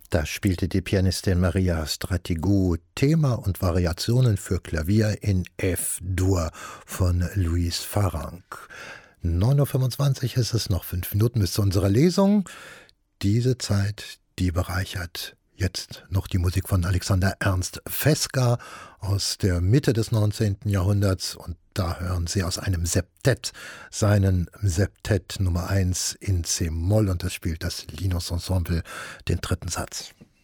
Da spielte die Pianistin Maria Stratigou Thema und Variationen für Klavier in F-Dur von Louis Farrenc. 9:25 Uhr ist es, noch 5 Minuten bis zu unserer Lesung. Diese Zeit, die bereichert jetzt noch die Musik von Alexander Ernst Fesca aus der Mitte des 19. Jahrhunderts. Und da hören Sie aus einem Septett seinen Septett Nummer 1 in C-Moll, und das spielt das Linus Ensemble, den 3. Satz.